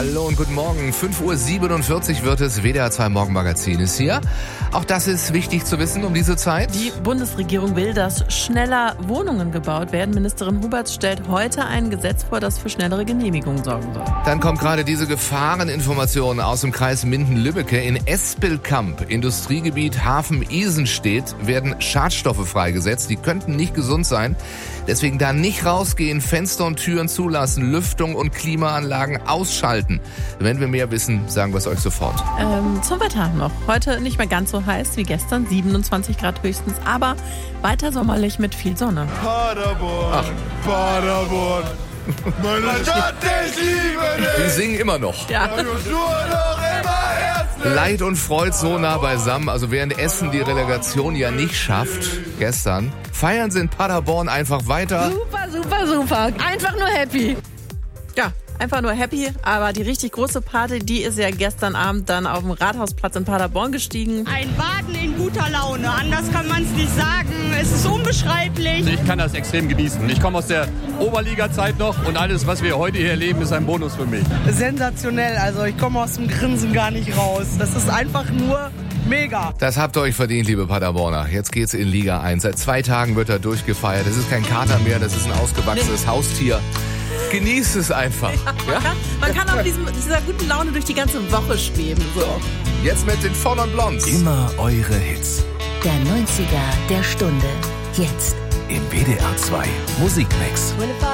Hallo und guten Morgen. 5:47 Uhr wird es. WDR 2 Morgenmagazin ist hier. Auch das ist wichtig zu wissen um diese Zeit. Die Bundesregierung will, dass schneller Wohnungen gebaut werden. Ministerin Huberts stellt heute ein Gesetz vor, das für schnellere Genehmigungen sorgen soll. Dann kommt gerade diese Gefahreninformation aus dem Kreis Minden-Lübbecke. In Espelkamp, Industriegebiet Hafen-Isenstedt, werden Schadstoffe freigesetzt. Die könnten nicht gesund sein. Deswegen da nicht rausgehen, Fenster und Türen zulassen, Lüftung und Klimaanlagen ausschalten. Wenn wir mehr wissen, sagen wir es euch sofort. Zum Wetter noch. Heute nicht mehr ganz so heiß wie gestern, 27 Grad höchstens, aber weiter sommerlich mit viel Sonne. Paderborn, Paderborn, meine Stadt, ich liebe dich. Wir singen immer noch. Ja. Nur noch immer herzlich. Leid und Freud so nah beisammen. Also während Essen die Relegation ja nicht schafft, gestern, feiern sie in Paderborn einfach weiter. Super, super, super. Einfach nur happy. Ja, einfach nur happy. Aber die richtig große Party, die ist ja gestern Abend dann auf dem Rathausplatz in Paderborn gestiegen. Ein Baden in guter Laune, anders kann man es nicht sagen. Es ist unbeschreiblich. Ich kann das extrem genießen. Ich komme aus der Oberliga-Zeit noch und alles, was wir heute hier erleben, ist ein Bonus für mich. Sensationell, also ich komme aus dem Grinsen gar nicht raus. Das ist einfach nur mega. Das habt ihr euch verdient, liebe Paderborner. Jetzt geht's in Liga 1. Seit 2 Tagen wird er durchgefeiert. Das ist kein Kater mehr, das ist ein ausgewachsenes Haustier. Genießt es einfach. Ja? Man kann auf dieser guten Laune durch die ganze Woche schweben. So. Jetzt mit den Von und Blondes. Immer eure Hits. Der 90er der Stunde. Jetzt. Im WDR 2 Musikmix.